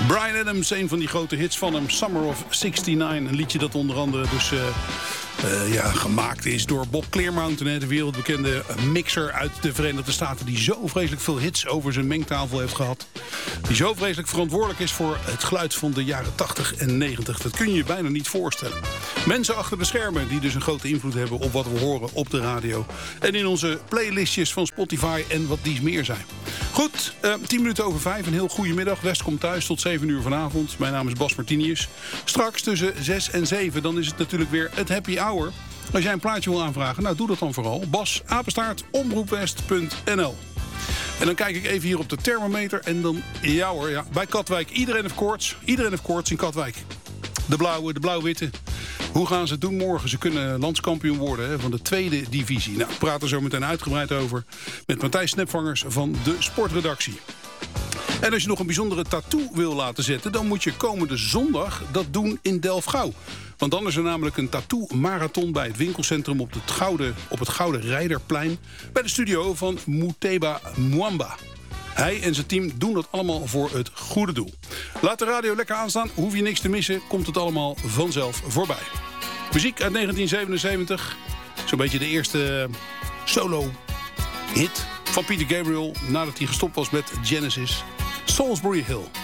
Bryan Adams, een van die grote hits van hem, Summer of '69. Een liedje dat onder andere dus gemaakt is door Bob Clearmountain, de wereldbekende mixer uit de Verenigde Staten, die zo vreselijk veel hits over zijn mengtafel heeft gehad. Die zo vreselijk verantwoordelijk is voor het geluid van de jaren 80 en 90. Dat kun je je bijna niet voorstellen. Mensen achter de schermen die dus een grote invloed hebben op wat we horen op de radio. En in onze playlistjes van Spotify en wat dies meer zijn. Goed, 10 minuten over 5. Een heel goede middag. West komt thuis tot 7 uur vanavond. Mijn naam is Bas Martinius. Straks tussen 6 en 7 dan is het natuurlijk weer het happy hour. Als jij een plaatje wil aanvragen, nou doe dat dan vooral. Bas@omroepwest.nl. En dan kijk ik even hier op de thermometer. En dan, ja hoor, bij Katwijk. Iedereen heeft koorts. Iedereen heeft koorts in Katwijk. De blauw-witte. Hoe gaan ze het doen morgen? Ze kunnen landskampioen worden van de tweede divisie. Nou, we praten zo meteen uitgebreid over met Matthijs Snepvangers van de sportredactie. En als je nog een bijzondere tattoo wil laten zetten, dan moet je komende zondag dat doen in Delfgauw. Want dan is er namelijk een tattoo-marathon bij het winkelcentrum op het Gouden Rijderplein, bij de studio van Muteba Mwamba. Hij en zijn team doen dat allemaal voor het goede doel. Laat de radio lekker aanstaan, hoef je niks te missen, komt het allemaal vanzelf voorbij. Muziek uit 1977, zo'n beetje de eerste solo-hit van Peter Gabriel nadat hij gestopt was met Genesis. Salisbury Hill.